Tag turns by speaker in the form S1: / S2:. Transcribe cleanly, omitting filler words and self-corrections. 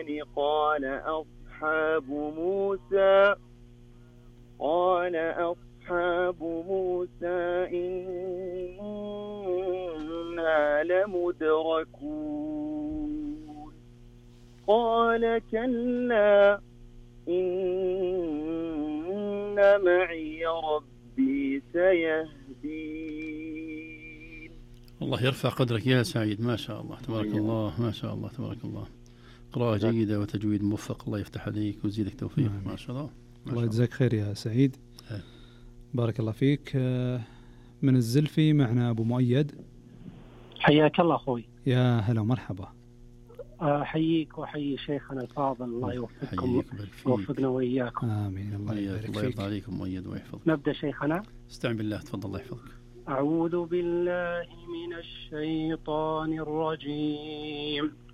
S1: الرحمن قال أصحاب موسى إنا لمدركون قال كلا إن معي ربي سيهدين.
S2: الله يرفع قدرك يا سعيد، ما شاء الله تبارك الله، ما شاء الله تبارك الله، قراءة جيدة وتجويد موفق، الله يفتح عليك ويزيدك توفيق. ما شاء الله.
S3: الله يجزاك خير يا سعيد. بارك الله فيك. من الزلفي معنا أبو مؤيد.
S4: حياك الله أخوي.
S3: يا هلا ومرحبا.
S4: أحييك وأحيي شيخنا الفاضل، الله يوفقكم ويوفقنا وإياكم.
S3: آمين. الله يبارك فيك.
S2: الله يرضى عليكم مؤيد ويحفظك.
S4: نبدأ شيخنا.
S2: استعن بالله، تفضل الله يحفظك.
S4: أعوذ بالله من الشيطان الرجيم.